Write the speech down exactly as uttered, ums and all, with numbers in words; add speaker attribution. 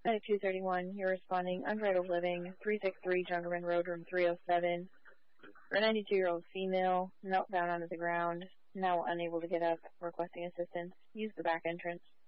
Speaker 1: ninety-two thirty-one, you're responding, untitled living, three sixty-three Jungerman Road, room three oh seven. For a ninety-two-year-old female, knelt down onto the ground, now unable to get up, requesting assistance. Use the back entrance.